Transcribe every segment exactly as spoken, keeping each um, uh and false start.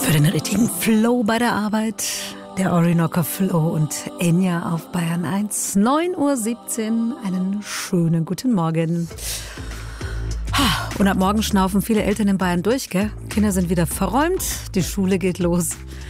Für den richtigen Flow bei der Arbeit. Der Orinoco Flow und Enya auf Bayern eins. neun Uhr siebzehn. Einen schönen guten Morgen. Und ab morgen schnaufen viele Eltern in Bayern durch, gell? Kinder sind wieder verräumt, die Schule geht los.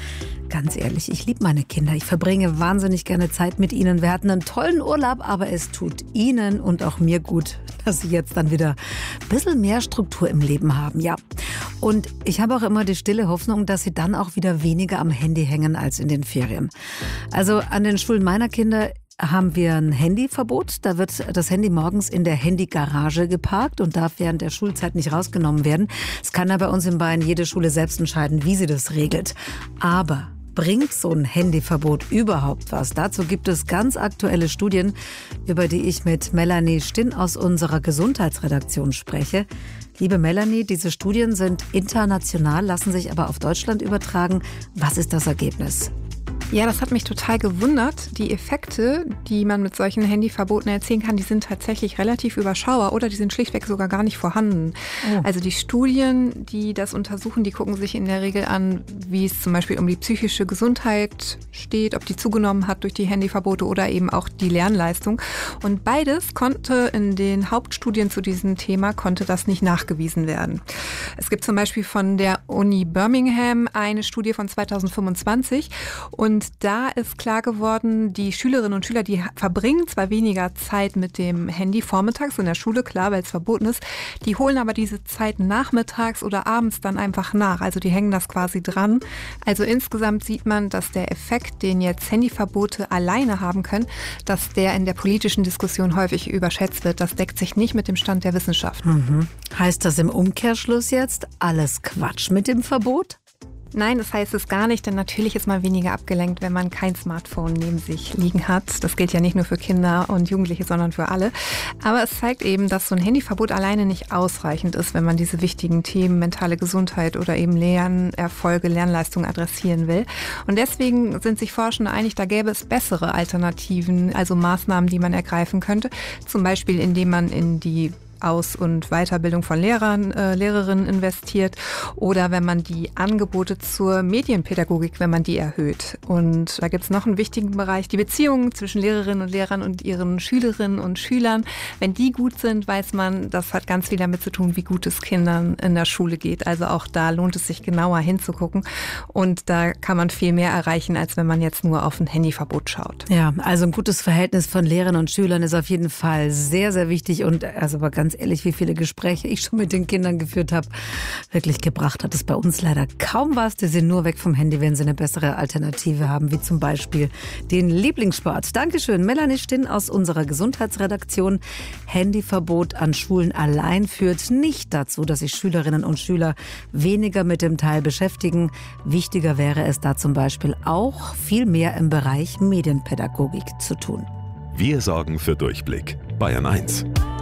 Ganz ehrlich, ich liebe meine Kinder. Ich verbringe wahnsinnig gerne Zeit mit ihnen. Wir hatten einen tollen Urlaub, aber es tut ihnen und auch mir gut, dass sie jetzt dann wieder ein bisschen mehr Struktur im Leben haben. Ja. Und ich habe auch immer die stille Hoffnung, dass sie dann auch wieder weniger am Handy hängen als in den Ferien. Also an den Schulen meiner Kinder haben wir ein Handyverbot. Da wird das Handy morgens in der Handygarage geparkt und darf während der Schulzeit nicht rausgenommen werden. Es kann ja bei uns in Bayern jede Schule selbst entscheiden, wie sie das regelt. Aber bringt so ein Handyverbot überhaupt was? Dazu gibt es ganz aktuelle Studien, über die ich mit Melanie Stinn aus unserer Gesundheitsredaktion spreche. Liebe Melanie, diese Studien sind international, lassen sich aber auf Deutschland übertragen. Was ist das Ergebnis? Ja, das hat mich total gewundert. Die Effekte, die man mit solchen Handyverboten erzielen kann, die sind tatsächlich relativ überschaubar oder die sind schlichtweg sogar gar nicht vorhanden. Oh. Also die Studien, die das untersuchen, die gucken sich in der Regel an, wie es zum Beispiel um die psychische Gesundheit steht, ob die zugenommen hat durch die Handyverbote oder eben auch die Lernleistung. Und beides konnte in den Hauptstudien zu diesem Thema, konnte das nicht nachgewiesen werden. Es gibt zum Beispiel von der Uni Birmingham eine Studie von zweitausendfünfundzwanzig und Und da ist klar geworden, die Schülerinnen und Schüler, die verbringen zwar weniger Zeit mit dem Handy vormittags in der Schule, klar, weil es verboten ist, die holen aber diese Zeit nachmittags oder abends dann einfach nach. Also die hängen das quasi dran. Also insgesamt sieht man, dass der Effekt, den jetzt Handyverbote alleine haben können, dass der in der politischen Diskussion häufig überschätzt wird. Das deckt sich nicht mit dem Stand der Wissenschaft. Mhm. Heißt das im Umkehrschluss jetzt alles Quatsch mit dem Verbot? Nein, das heißt es gar nicht, denn natürlich ist man weniger abgelenkt, wenn man kein Smartphone neben sich liegen hat. Das gilt ja nicht nur für Kinder und Jugendliche, sondern für alle. Aber es zeigt eben, dass so ein Handyverbot alleine nicht ausreichend ist, wenn man diese wichtigen Themen mentale Gesundheit oder eben Lernerfolge, Lernleistungen adressieren will. Und deswegen sind sich Forschende einig, da gäbe es bessere Alternativen, also Maßnahmen, die man ergreifen könnte. Zum Beispiel, indem man in die Aus- und Weiterbildung von Lehrern, äh, Lehrerinnen investiert oder wenn man die Angebote zur Medienpädagogik, wenn man die erhöht. Und da gibt es noch einen wichtigen Bereich, die Beziehungen zwischen Lehrerinnen und Lehrern und ihren Schülerinnen und Schülern. Wenn die gut sind, weiß man, das hat ganz viel damit zu tun, wie gut es Kindern in der Schule geht. Also auch da lohnt es sich genauer hinzugucken und da kann man viel mehr erreichen, als wenn man jetzt nur auf ein Handyverbot schaut. Ja, also ein gutes Verhältnis von Lehrern und Schülern ist auf jeden Fall sehr, sehr wichtig und also aber ganz Ganz ehrlich, wie viele Gespräche ich schon mit den Kindern geführt habe, wirklich gebracht hat es bei uns leider kaum was. Die sind nur weg vom Handy, wenn sie eine bessere Alternative haben, wie zum Beispiel den Lieblingssport. Dankeschön, Melanie Stinn aus unserer Gesundheitsredaktion. Handyverbot an Schulen allein führt nicht dazu, dass sich Schülerinnen und Schüler weniger mit dem Teil beschäftigen. Wichtiger wäre es da zum Beispiel auch, viel mehr im Bereich Medienpädagogik zu tun. Wir sorgen für Durchblick. Bayern eins.